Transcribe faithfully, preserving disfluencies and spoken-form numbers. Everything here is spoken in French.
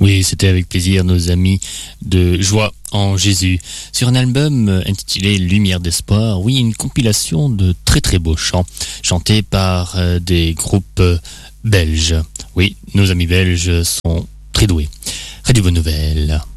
Oui, c'était avec plaisir nos amis de Joie en Jésus. Sur un album intitulé Lumière d'espoir, oui, une compilation de très très beaux chants, chantés par euh, des groupes euh, belges. Oui, nos amis belges sont très doués. Radio Bonne Nouvelle.